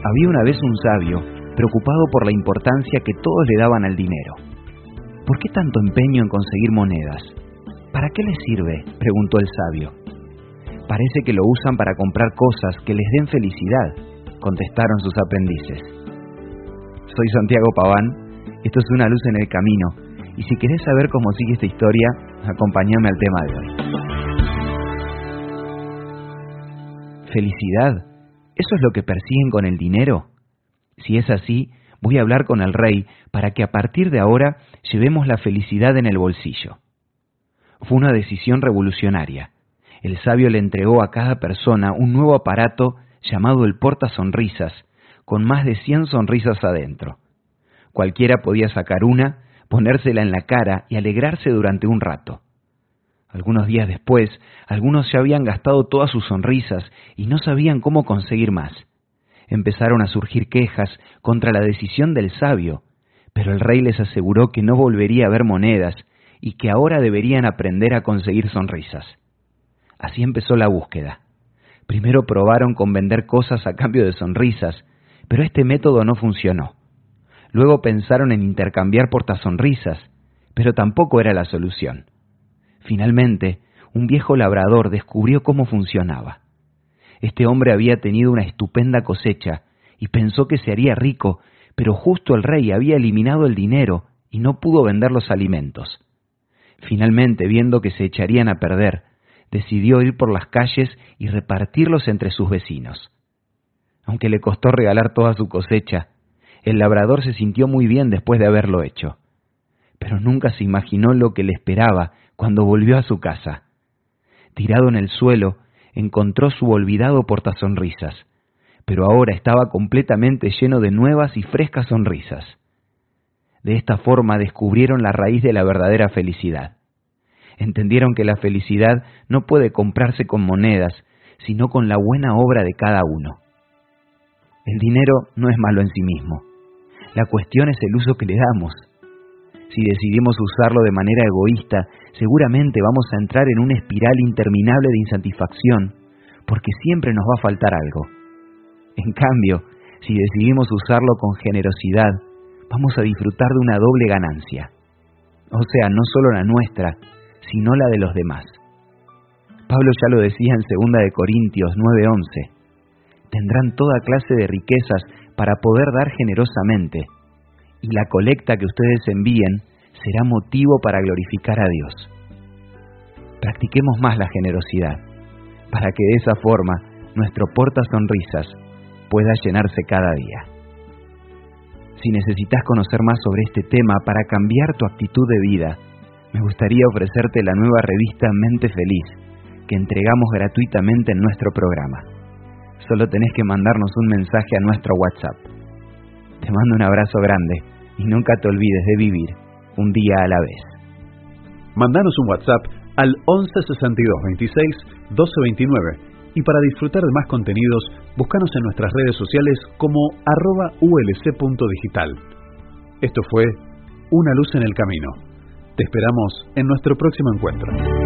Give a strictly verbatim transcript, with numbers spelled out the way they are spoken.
Había una vez un sabio preocupado por la importancia que todos le daban al dinero. ¿Por qué tanto empeño en conseguir monedas? ¿Para qué les sirve?, preguntó el sabio. Parece que lo usan para comprar cosas que les den felicidad, contestaron sus aprendices. Soy Santiago Paván, esto es Una luz en el camino, y si querés saber cómo sigue esta historia, acompáñame al tema de hoy. ¿Felicidad? ¿Eso es lo que persiguen con el dinero? Si es así, voy a hablar con el rey para que a partir de ahora llevemos la felicidad en el bolsillo. Fue una decisión revolucionaria. El sabio le entregó a cada persona un nuevo aparato llamado el portasonrisas, con más de cien sonrisas adentro. Cualquiera podía sacar una, ponérsela en la cara y alegrarse durante un rato. Algunos días después, algunos ya habían gastado todas sus sonrisas y no sabían cómo conseguir más. Empezaron a surgir quejas contra la decisión del sabio, pero el rey les aseguró que no volvería a haber monedas y que ahora deberían aprender a conseguir sonrisas. Así empezó la búsqueda. Primero probaron con vender cosas a cambio de sonrisas, pero este método no funcionó. Luego pensaron en intercambiar portasonrisas, pero tampoco era la solución. Finalmente, un viejo labrador descubrió cómo funcionaba. Este hombre había tenido una estupenda cosecha y pensó que se haría rico, pero justo el rey había eliminado el dinero y no pudo vender los alimentos. Finalmente, viendo que se echarían a perder, decidió ir por las calles y repartirlos entre sus vecinos. Aunque le costó regalar toda su cosecha, el labrador se sintió muy bien después de haberlo hecho. Pero nunca se imaginó lo que le esperaba cuando volvió a su casa. Tirado en el suelo, encontró su olvidado portasonrisas, pero ahora estaba completamente lleno de nuevas y frescas sonrisas. De esta forma descubrieron la raíz de la verdadera felicidad. Entendieron que la felicidad no puede comprarse con monedas, sino con la buena obra de cada uno. El dinero no es malo en sí mismo. La cuestión es el uso que le damos. Si decidimos usarlo de manera egoísta, seguramente vamos a entrar en una espiral interminable de insatisfacción, porque siempre nos va a faltar algo. En cambio, si decidimos usarlo con generosidad, vamos a disfrutar de una doble ganancia. O sea, no solo la nuestra, sino la de los demás. Pablo ya lo decía en segunda de Corintios nueve once. Tendrán toda clase de riquezas para poder dar generosamente, y la colecta que ustedes envíen será motivo para glorificar a Dios. Practiquemos más la generosidad, para que de esa forma nuestro portasonrisas pueda llenarse cada día. Si necesitas conocer más sobre este tema para cambiar tu actitud de vida, me gustaría ofrecerte la nueva revista Mente Feliz, que entregamos gratuitamente en nuestro programa. Solo tenés que mandarnos un mensaje a nuestro WhatsApp. Te mando un abrazo grande y nunca te olvides de vivir un día a la vez. Mandanos un WhatsApp al once sesenta y dos veintiséis doce veintinueve y para disfrutar de más contenidos, búscanos en nuestras redes sociales como arroba ulc punto digital. Esto fue Una luz en el camino. Te esperamos en nuestro próximo encuentro.